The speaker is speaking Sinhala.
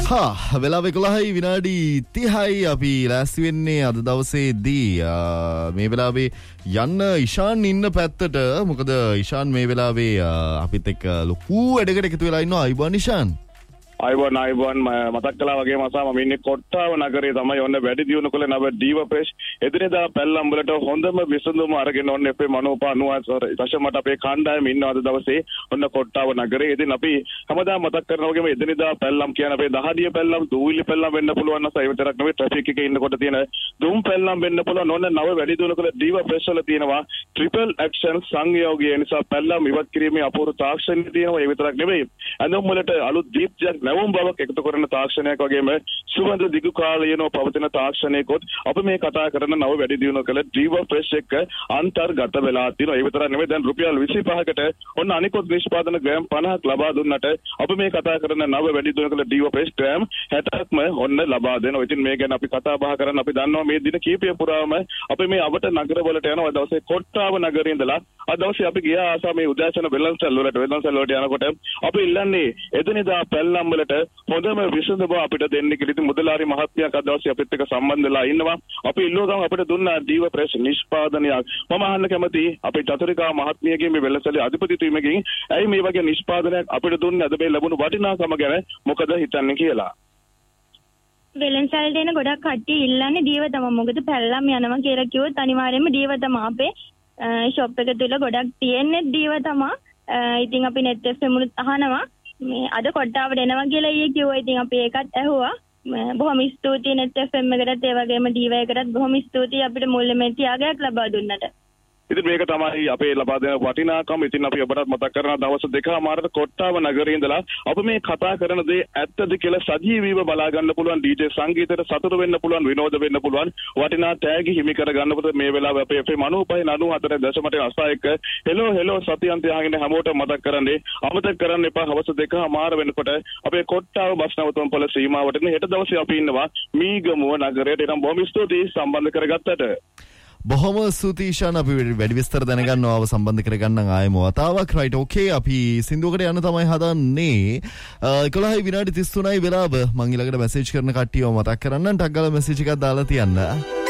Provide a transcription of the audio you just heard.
වෙලාව 11යි විනාඩි 30යි අපි ලෑස්ති වෙන්නේ අද දවසේදී මේ වෙලාවේ යන්න ඉෂාන් ඉන්න පැත්තට. මොකද ඉෂාන් මේ වෙලාවේ අපිත් එක්ක ලොකු වැඩකට එකතු වෙලා ඉන්නවා. අයිබෝන් ඉෂාන්. අයිබෝන් මතක් කළා වගේ මම ඉන්නේ කොට්ටාව නගරේ තමයි. ඔන්න වැඩි දියුණු කළ නව ඩීව ප්‍රෙෂ් එදිනෙදා පැල්ලම් වලට හොඳම විසඳුම අරගෙන ඔන්න අපේ මනෝපා 90% අපේ කණ්ඩායම ඉන්නවා අද දවසේ ඔන්න කොට්ටාව නගරේ. ඉතින් අපි හැමදාම මතක් කරනවා වගේම එදිනෙදා පැල්ලම් කියන අපේ දහදිය පැල්ලම් දූවිලි පැල්ලම් වෙන්න පුළුවන් නැස ඒ විතරක් නෙවෙයි ට්‍රැෆික් එකේ ඉන්නකොට තියෙන දුම් පැල්ලම් වෙන්න පුළුවන්. ඔන්න නව වැඩි දියුණු කළ ඩීව ප්‍රෙෂ් වල තියෙනවා ට්‍රිපල් ඇක්ෂන් සංයෝගය නිසා පැල්ලම් ඉවත් කිරීමේ අපූර්ව තාක්ෂණය තියෙනවා. ඒ විතරක් නෙවෙයි ඇඳුම් වලට අලුත් දීප්තියක් නැවුම් බවක් එකතු කරන තාක්ෂණයක් වගේම සුවඳ දිගු කාලයේනෝ පවතින තාක්ෂණයකොත් අප මේ කතා කරන නව වැඩි දියුණු කළ ඩීව ප්‍රෙෂ් එක අන්තර්ගත වෙලා තිනවා. ඒ විතරක් නෙවෙයි දැන් රුපියල් 25කට ඔන්න අනිකොත් නිෂ්පාදන ග්‍රෑම් 50ක් ලබා දුන්නට අප මේ කතා කරන නව වැඩි දියුණු කළ ඩීව ප්‍රෙෂ් ග්‍රෑම් 60ක්ම ඔන්න ලබා දෙනවා. ඉතින් මේ ගැන අපි කතා බහ කරන්න අපි දන්නවා මේ දින කීපය පුරාම අපි මේ අවට නගර වලට යනවා. දවසේ කොට්ටාව නගරේ ඉඳලා අද දවසේ අපි ගියා ආසා මේ උදෑසන වෙළඳසැල් වලට යනකොට අපි ඉල්ලන්නේ එදිනෙදා පැල්ලම් වලට හොඳම විසඳුම අපිට දෙන්න කියලා. ඉතින් මුදලාරි මහත්මයා අද දවසේ අපිත් එක්ක සම්බන්ධ වෙලා ඉන්නවා. අපි ඉල්ලුවා අපිට දුන්න ඩීව ප්‍රෙෂ් නිෂ්පාදනයක් මම අහන්න කැමති අපේ චතුරිකා මහත්මියගේ මේ වෙළඳසැලේ අධිපතිතුමගෙන් ඇයි මේ වගේ නිෂ්පාදනයක් අපිට දුන්නේ අද මේ ලැබුණු වටිනාකම ගැන මොකද හිතන්නේ කියලා. වෙළඳසැලට එන ගොඩක් කට්ටිය ඉල්ලන්නේ ඩීව තමයි. මොකද පැල්ලම් යනවා කියලා කිව්වොත් අනිවාර්යයෙන්ම ඩීව තමයි. අපේ ෂොප් එක තුල ගොඩක් තියෙන්නේ ඩීව තමයි. ඉතින් අපි net FM උත් අහනවා මේ අද කොට්ටාවට එනවා කියලා ඊයේ කිව්වා. ඉතින් අපි ඒකත් ඇහුවා. බොහොම ස්තුතියි net FM එකටත් ඒ වගේම ඩීව එකටත් බොහොම ස්තුතියි අපිට මුල්‍යමය ත්‍යාගයක් ලබා දුන්නට. ඉතින් මේක තමයි අපේ ලබා දෙන වටිනාකම. ඉතින් අපි ඔබටත් මතක් කරන දවස් දෙකමාරට කොට්ටාව නගරේ ඉඳලා අප මේ කතා කරන දේ ඇත්තද කියලා සජීවීව බලා ගන්න පුළුවන්. DJ සංගීතයට සතුටු වෙන්න පුළුවන්, විනෝද වෙන්න පුළුවන්, වටිනා තෑගි හිමි කර ගන්න පුළුවන්. මේ වෙලාවේ අපේ මනෝපයි 94.1 හෙලෝ සතියන්තය ආගෙන හැමෝටම මතක් කරන්නේ අමතක කරන්න එපා. හවස දෙකමාර වෙනකොට අපේ කොට්ටාව බස් නැවතුම් පොළ සීමාවට හෙට දවසේ අපි ඉන්නවා මීගමුව නගරයට. එනම් බොහොම ස්තුතියි සම්බන්ධ කරගත්තට. බොහොම ස්තුතියි ඉෂාන්. අපි වැඩි විස්තර දැනගන්නව සම්බන්ධ කරගන්න ආයෙම වතාවක්. රයිට් ඕකේ අපි සින්දුවකට යන්න තමයි හදන්නේ. 11යි විනාඩි 33යි වෙලාව. මම ඊළඟට මැසේජ් කරන කට්ටියව මතක් කරන්න ටක් ගාලා මැසේජ් එකක් දාලා තියන්න.